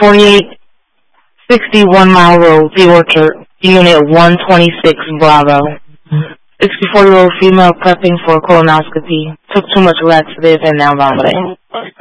4861 Mile Road, The Orchard, Unit 126, Bravo. 64-year-old female prepping for colonoscopy. Took too much laxative and now vomiting.